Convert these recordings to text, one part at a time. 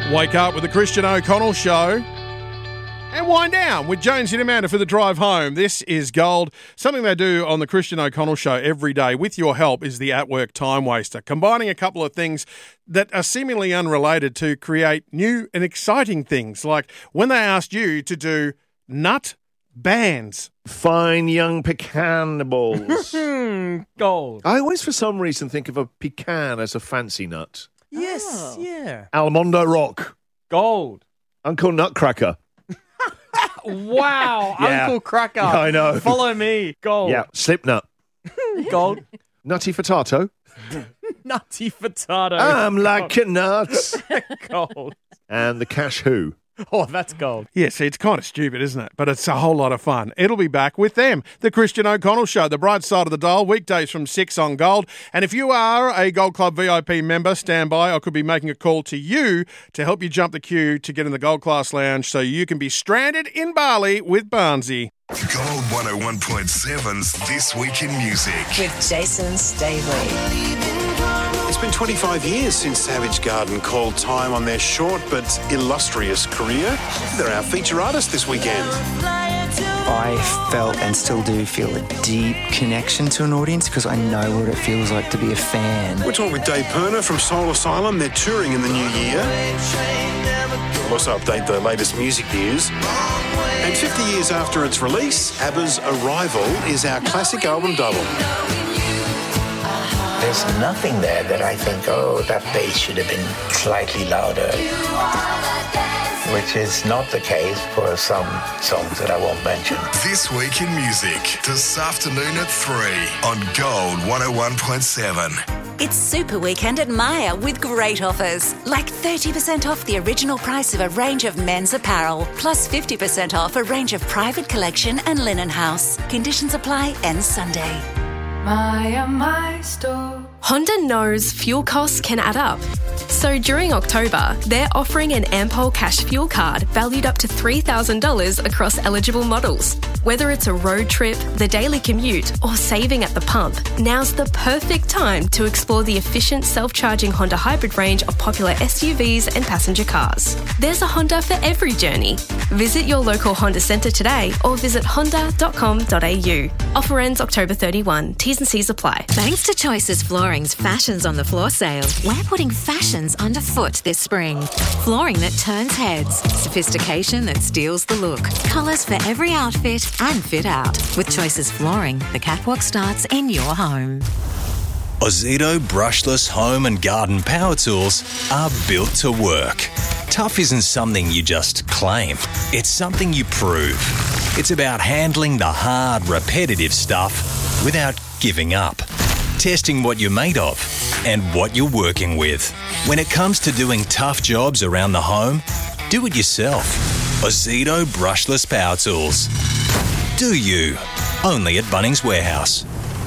Wake up with the Christian O'Connell Show and wind down with Jonesy and Amanda for the drive home. This is Gold. Something they do on the Christian O'Connell Show every day with your help is the at-work time waster, combining a couple of things that are seemingly unrelated to create new and exciting things, like when they asked you to do nut bands. Fine young pecan balls. Gold. I always, for some reason, think of a pecan as a fancy nut. Yes, yeah. Almondo Rock. Gold. Uncle Nutcracker. Wow, Yeah. Uncle Cracker. Yeah, I know. Follow me. Gold. Yeah, Slipnut. Gold. Nutty Fatato. Nutty Potato. I'm like a nut. Gold. And the Cash Who. Oh, that's gold. Yeah, see, it's kind of stupid, isn't it? But it's a whole lot of fun. It'll be back with them. The Christian O'Connell Show, the bright side of the dial, weekdays from 6 on Gold. And if you are a Gold Club VIP member, stand by. I could be making a call to you to help you jump the queue to get in the Gold Class Lounge so you can be stranded in Bali with Barnsey. Gold 101.7's This Week in Music. With Jason Staveley. It's been 25 years since Savage Garden called time on their short but illustrious career. They're our feature artist this weekend. I felt and still do feel a deep connection to an audience because I know what it feels like to be a fan. We're talking with Dave Perner from Soul Asylum. They're touring in the new year. We'll also update the latest music news. And 50 years after its release, ABBA's Arrival is our classic album double. There's nothing there that I think, oh, that bass should have been slightly louder, which is not the case for some songs that I won't mention. This Week in Music, this afternoon at 3 on Gold 101.7. It's Super Weekend at Myer with great offers, like 30% off the original price of a range of men's apparel, plus 50% off a range of private collection and linen house. Conditions apply, ends Sunday. My store. Honda knows fuel costs can add up. So during October, they're offering an Ampol Cash Fuel Card valued up to $3,000 across eligible models. Whether it's a road trip, the daily commute, or saving at the pump, now's the perfect time to explore the efficient self-charging Honda hybrid range of popular SUVs and passenger cars. There's a Honda for every journey. Visit your local Honda centre today or visit honda.com.au. Offer ends October 31. T's and C's apply. Thanks to Choices Flooring's Fashions on the Floor sale, we're putting fashions underfoot this spring. Flooring that turns heads, sophistication that steals the look, colours for every outfit and fit out. With Choices Flooring, the catwalk starts in your home. Ozito brushless home and garden power tools are built to work. Tough isn't something you just claim. It's something you prove. It's about handling the hard, repetitive stuff without giving up. Testing what you're made of and what you're working with. When it comes to doing tough jobs around the home, do it yourself. Ozito brushless power tools. Do you? Only at Bunnings Warehouse.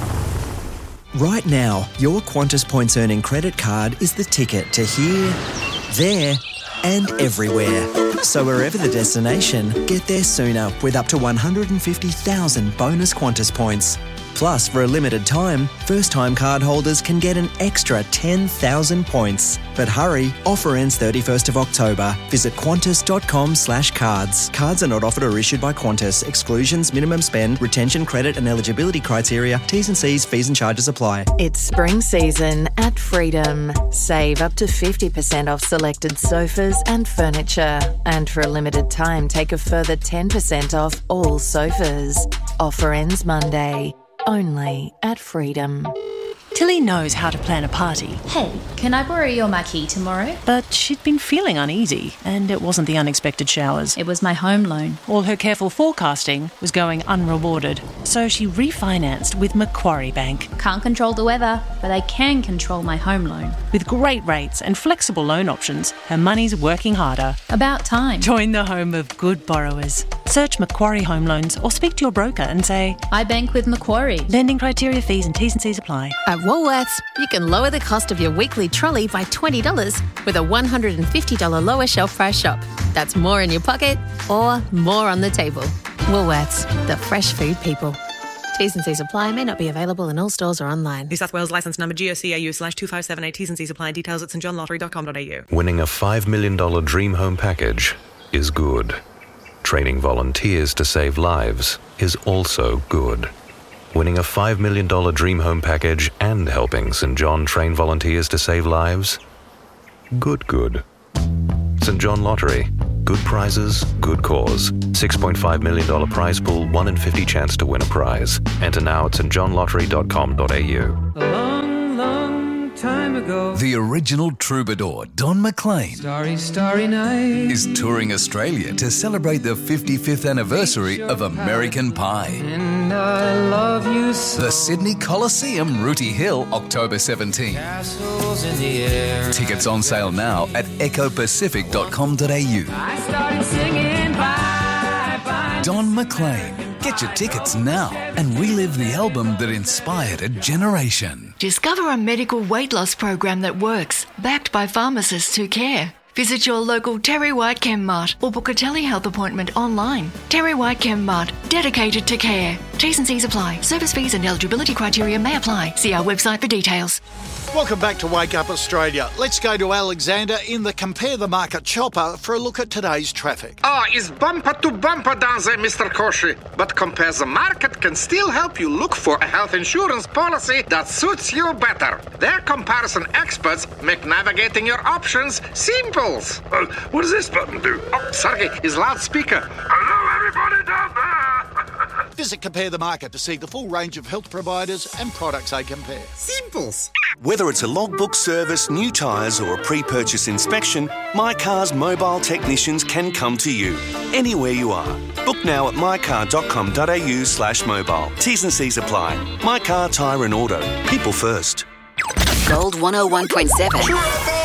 Right now, your Qantas Points Earning credit card is the ticket to here, there, and everywhere. So wherever the destination, get there sooner with up to 150,000 bonus Qantas points. Plus, for a limited time, first-time card holders can get an extra 10,000 points. But hurry, offer ends 31st of October. Visit qantas.com/cards. Cards are not offered or issued by Qantas. Exclusions, minimum spend, retention, credit and eligibility criteria, T's and C's, fees and charges apply. It's spring season at Freedom. Save up to 50% off selected sofas and furniture. And for a limited time, take a further 10% off all sofas. Offer ends Monday. Only at Freedom. Tilly knows how to plan a party. Hey, can I borrow your marquee tomorrow? But she'd been feeling uneasy, and it wasn't the unexpected showers. It was my home loan. All her careful forecasting was going unrewarded, so she refinanced with Macquarie Bank. Can't control the weather, but I can control my home loan. With great rates and flexible loan options, her money's working harder. About time. Join the home of good borrowers. Search Macquarie Home Loans or speak to your broker and say, I bank with Macquarie. Lending criteria, fees and T's and C's apply. At Woolworths, you can lower the cost of your weekly trolley by $20 with a $150 lower shelf price shop. That's more in your pocket or more on the table. Woolworths, the fresh food people. T's and C's apply. May not be available in all stores or online. New South Wales licence number GOCAU/2578. T's and C's apply. Details at stjohnlottery.com.au. Winning a $5 million dream home package is good. Training volunteers to save lives is also good. Winning a $5 million dream home package and helping St John train volunteers to save lives? Good. St John Lottery. Good prizes, good cause. $6.5 million prize pool, 1 in 50 chance to win a prize. Enter now at stjohnlottery.com.au. A long, long time ago, The original troubadour, Don McLean, starry night, is touring Australia to celebrate the 55th anniversary of American Pie. and I love you so. The Sydney Coliseum, Rooty Hill, October 17. Castles in the air. Tickets on sale now at ecopacific.com.au. I started singing bye bye. Don McLean. Get your tickets now and relive the album that inspired a generation. Discover a medical weight loss program that works, backed by pharmacists who care. Visit your local Terry White Chem Mart or book a telehealth appointment online. Terry White Chem Mart, dedicated to care. T's and C's apply. Service fees and eligibility criteria may apply. See our website for details. Welcome back to Wake Up Australia. Let's go to Alexander in the Compare the Market chopper for a look at today's traffic. It's bumper to bumper down there, Mr. Koshi. But Compare the Market can still help you look for a health insurance policy that suits you better. Their comparison experts make navigating your options simple. What does this button do? Oh, Sergey, his loudspeaker. Hello, everybody down there. Visit Compare the Market to see the full range of health providers and products they compare. Simples. Whether it's a logbook service, new tyres or a pre-purchase inspection, My Car's mobile technicians can come to you, anywhere you are. Book now at mycar.com.au/mobile. T's and C's apply. My Car, Tyre and Auto. People first. Gold 101.7.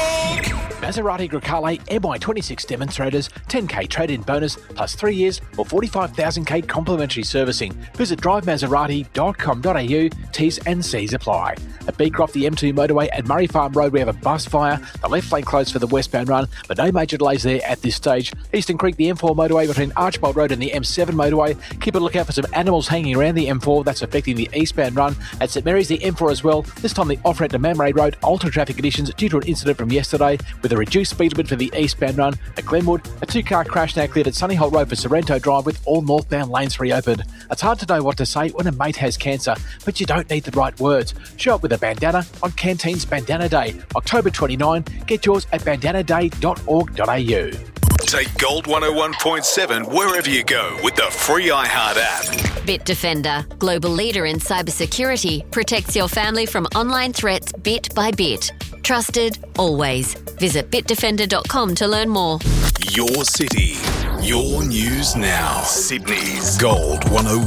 Maserati Grecale MY26 demonstrators, 10k trade-in bonus, plus 3 years or 45,000k complimentary servicing. Visit drivemaserati.com.au. T's and C's apply. At Beecroft, the M2 motorway and Murray Farm Road, we have a bus fire. The left lane closed for the westbound run, but no major delays there at this stage. Eastern Creek, the M4 motorway between Archibald Road and the M7 motorway. Keep a lookout for some animals hanging around the M4. That's affecting the eastbound run. At St Mary's, the M4 as well. This time the off-ramp to Mamre Road, altered traffic conditions due to an incident from yesterday with a reduced speed limit for the eastbound run. At Glenwood, a 2-car crash now cleared at Sunnyholt Road for Sorrento Drive with all northbound lanes reopened. It's hard to know what to say when a mate has cancer, but you don't need the right words. Show up with a bandana on Canteen's Bandana Day, October 29. Get yours at bandanaday.org.au. Take Gold 101.7 wherever you go with the free iHeart app. Bitdefender, global leader in cybersecurity, protects your family from online threats bit by bit. Trusted, always. Visit bitdefender.com to learn more. Your city, your news now. Sydney's Gold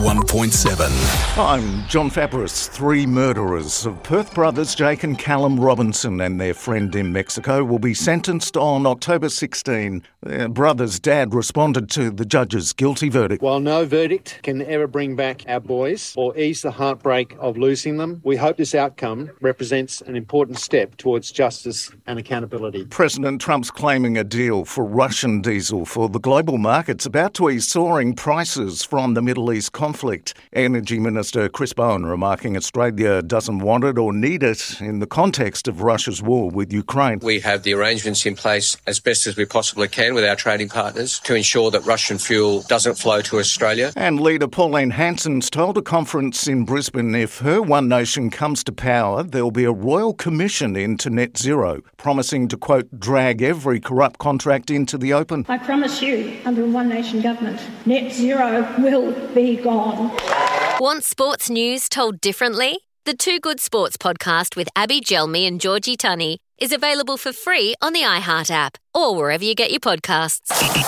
101.7. I'm John Fabris. 3 murderers of Perth brothers Jake and Callum Robinson and their friend in Mexico will be sentenced on October 16. Their brother's dad responded to the judge's guilty verdict. While no verdict can ever bring back our boys or ease the heartbreak of losing them, we hope this outcome represents an important step towards justice and accountability. President Trump's claiming a deal for Russian diesel for the global markets about to ease soaring prices from the Middle East conflict. Energy Minister Chris Bowen remarking Australia doesn't want it or need it in the context of Russia's war with Ukraine. We have the arrangements in place as best as we possibly can with our trading partners to ensure that Russian fuel doesn't flow to Australia. And leader Pauline Hanson's told a conference in Brisbane if her One Nation comes to power, there'll be a royal commission into net zero, promising to, quote, drag every corrupt contract into the open. I promise you, under a One Nation government, net zero will be gone. Want sports news told differently? The Too Good Sports podcast with Abby Gelmi and Georgie Tunney is available for free on the iHeart app or wherever you get your podcasts.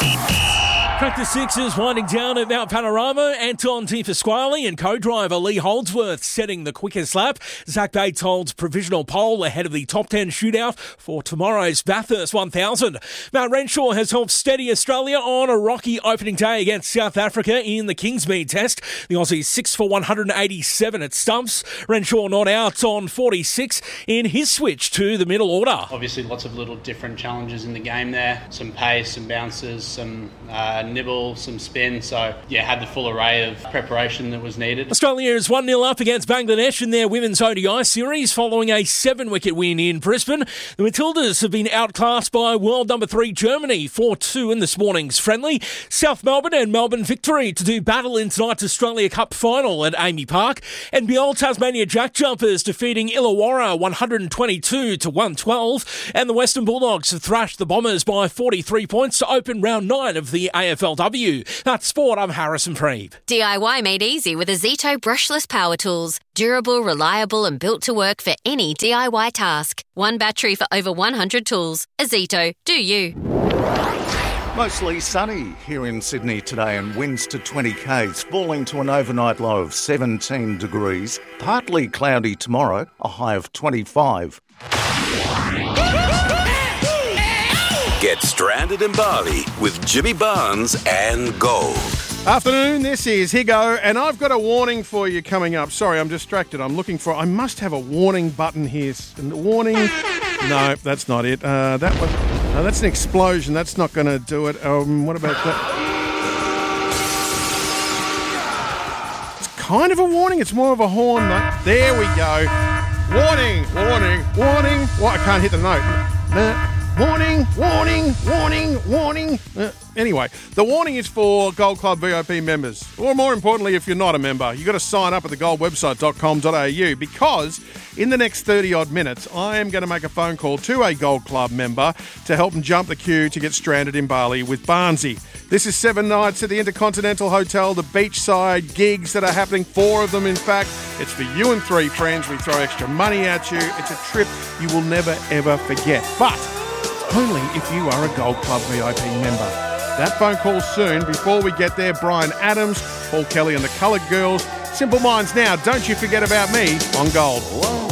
Practice 6 is winding down at Mount Panorama. Anton Pasquale and co-driver Lee Holdsworth setting the quickest lap. Zach Bates holds provisional pole ahead of the top 10 shootout for tomorrow's Bathurst 1000. Mount Renshaw has helped steady Australia on a rocky opening day against South Africa in the Kingsmead Test. The Aussies 6 for 187 at stumps. Renshaw not out on 46 in his switch to the middle order. Obviously lots of little different challenges in the game there. Some pace, some bounces, some nibble, some spin. So, yeah, had the full array of preparation that was needed. Australia is 1-0 up against Bangladesh in their Women's ODI series following a 7-wicket win in Brisbane. The Matildas have been outclassed by world number 3 Germany 4-2 in this morning's friendly. South Melbourne and Melbourne Victory to do battle in tonight's Australia Cup final at Amy Park. NBL Tasmania Jack Jumpers defeating Illawarra 122-112. And the Western Bulldogs have thrashed the Bombers by 43 points to open round 9 of the AFLW. That's sport. I'm Harrison Preeb. DIY made easy with Azito brushless power tools. Durable, reliable and built to work for any DIY task. One battery for over 100 tools. Azito, do you. Mostly sunny here in Sydney today and winds to 20 k's, falling to an overnight low of 17 degrees. Partly cloudy tomorrow, a high of 25. Get stranded in Bali with Jimmy Barnes and Gold. Afternoon, this is Higo, and I've got a warning for you coming up. Sorry, I'm distracted. I must have a warning button here. Warning. No, that's not it. That one. No, that's an explosion. That's not going to do it. What about that? It's kind of a warning. It's more of a horn, though. There we go. Warning, warning, warning. What? I can't hit the note. Warning, warning, warning, warning. Anyway, the warning is for Gold Club VIP members. Or more importantly, if you're not a member, you've got to sign up at thegoldwebsite.com.au because in the next 30-odd minutes, I am going to make a phone call to a Gold Club member to help them jump the queue to get stranded in Bali with Barnesy. This is 7 nights at the Intercontinental Hotel, the beachside gigs that are happening, 4 of them in fact. It's for you and 3 friends. We throw extra money at you. It's a trip you will never, ever forget. But only if you are a Gold Club VIP member. That phone call soon. Before we get there, Brian Adams, Paul Kelly and the Coloured Girls. Simple Minds now. Don't you forget about me on Gold.